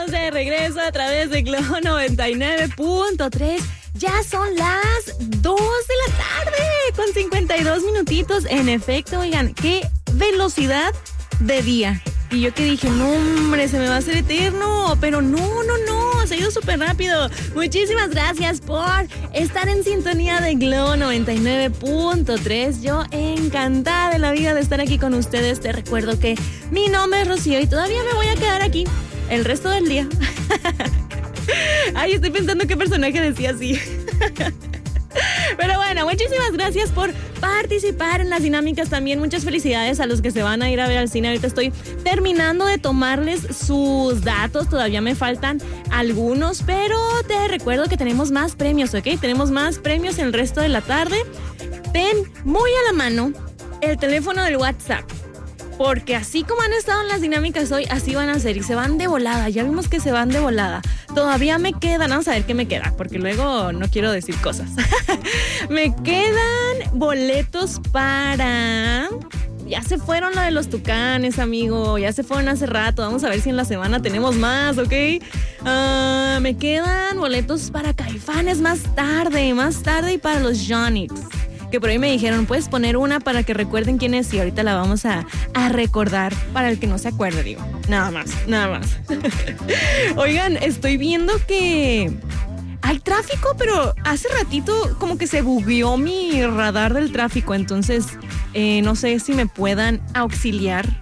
estamos de regreso a través de Globo 99.3. Ya son las 2 de la tarde con 52 minutitos. En efecto, oigan, qué velocidad de día. Y yo que dije, no, hombre, se me va a hacer eterno. Pero no, se ha ido súper rápido. Muchísimas gracias por estar en sintonía de Globo 99.3. Yo encantada de la vida de estar aquí con ustedes. Te recuerdo que mi nombre es Rocío y todavía me voy a quedar aquí el resto del día. Ay, estoy pensando qué personaje decía así. Pero bueno, muchísimas gracias por participar en las dinámicas también. Muchas felicidades a los que se van a ir a ver al cine. Ahorita estoy terminando de tomarles sus datos. Todavía me faltan algunos, pero te recuerdo que tenemos más premios, ¿ok? Tenemos más premios el resto de la tarde. Ten muy a la mano el teléfono del WhatsApp, porque así como han estado en las dinámicas hoy, así van a ser y se van de volada. Ya vimos que se van de volada. Todavía me quedan, vamos a ver qué me queda, porque luego no quiero decir cosas. Me quedan boletos para... Ya se fueron lo de los Tucanes, amigo. Ya se fueron hace rato. Vamos a ver si en la semana tenemos más, ¿ok? Me quedan boletos para Caifanes más tarde y para los Yonix. Que por ahí me dijeron, puedes poner una para que recuerden quién es, y ahorita la vamos a recordar para el que no se acuerde, digo. Nada más. Oigan, estoy viendo que hay tráfico, pero hace ratito como que se bugueó mi radar del tráfico, entonces no sé si me puedan auxiliar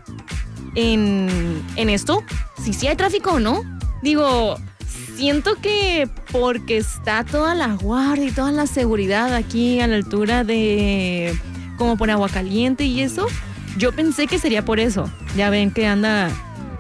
en esto, si sí hay tráfico o no. Digo, siento que porque está toda la guardia y toda la seguridad aquí a la altura de como por Aguacaliente y eso, yo pensé que sería por eso. Ya ven que anda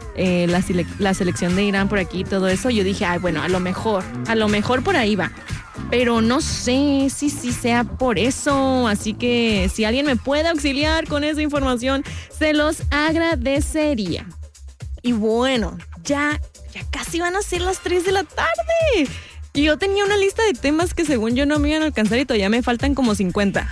la selección de Irán por aquí y todo eso. Yo dije, ay, bueno, a lo mejor por ahí va. Pero no sé si sea por eso. Así que si alguien me puede auxiliar con esa información, se los agradecería. Y bueno, ya casi van a ser las 3 de la tarde. Y yo tenía una lista de temas que según yo no me iban a alcanzar y todavía me faltan como 50.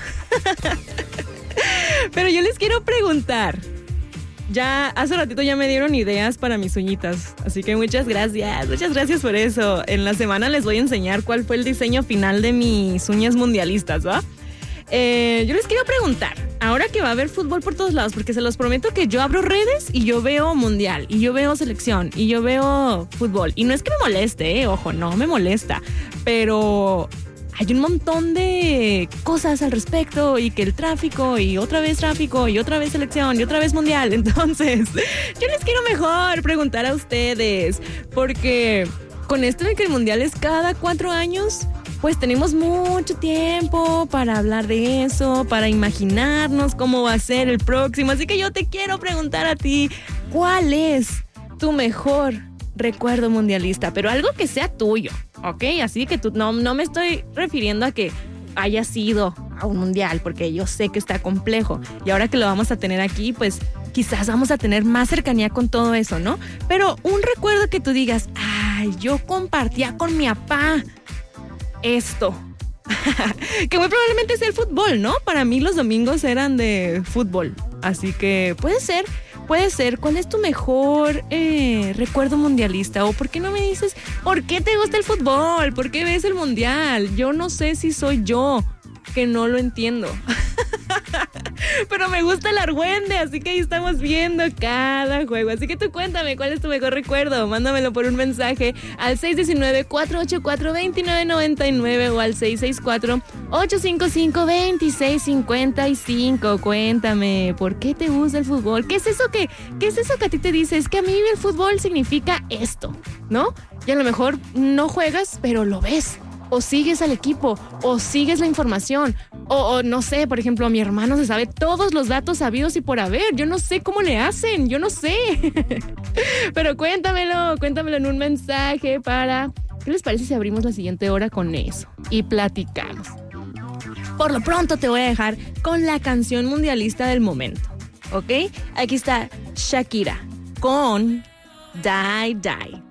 Pero yo les quiero preguntar. Ya hace ratito ya me dieron ideas para mis uñitas. Así que muchas gracias por eso. En la semana les voy a enseñar cuál fue el diseño final de mis uñas mundialistas, ¿va? Yo les quiero preguntar, ahora que va a haber fútbol por todos lados, porque se los prometo que yo abro redes y yo veo mundial, y yo veo selección, y yo veo fútbol. Y no es que me moleste, ojo, no me molesta, pero hay un montón de cosas al respecto, y que el tráfico, y otra vez selección, y otra vez mundial. Entonces, yo les quiero mejor preguntar a ustedes, porque con esto de que el mundial es cada 4 años... pues tenemos mucho tiempo para hablar de eso, para imaginarnos cómo va a ser el próximo. Así que yo te quiero preguntar a ti, ¿cuál es tu mejor recuerdo mundialista? Pero algo que sea tuyo, ¿ok? Así que tú no me estoy refiriendo a que hayas ido a un mundial, porque yo sé que está complejo. Y ahora que lo vamos a tener aquí, pues quizás vamos a tener más cercanía con todo eso, ¿no? Pero un recuerdo que tú digas, ay, yo compartía con mi papá esto, que muy probablemente sea el fútbol, ¿no? Para mí los domingos eran de fútbol, así que puede ser. ¿Cuál es tu mejor recuerdo mundialista? O ¿por qué no me dices por qué te gusta el fútbol? ¿Por qué ves el mundial? Yo no sé si soy yo que no lo entiendo. Pero me gusta el argüende, así que ahí estamos viendo cada juego. Así que tú cuéntame, ¿cuál es tu mejor recuerdo? Mándamelo por un mensaje al 619-484-2999 o al 664-855-2655. Cuéntame, ¿por qué te gusta el fútbol? ¿Qué es eso que a ti te dice? Es que a mí el fútbol significa esto, ¿no? Y a lo mejor no juegas, pero lo ves. O sigues al equipo, o sigues la información, o no sé, por ejemplo, mi hermano se sabe todos los datos sabidos y por haber. Yo no sé cómo le hacen, yo no sé. Pero cuéntamelo en un mensaje para... ¿Qué les parece si abrimos la siguiente hora con eso? Y platicamos. Por lo pronto te voy a dejar con la canción mundialista del momento, ¿ok? Aquí está Shakira con Die Die.